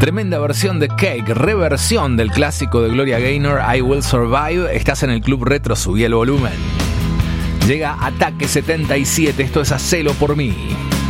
Tremenda versión de Cake, reversión del clásico de Gloria Gaynor, I Will Survive. Estás en el Club Retro, subí el volumen. Llega Ataque 77, esto es Hacelo por mí.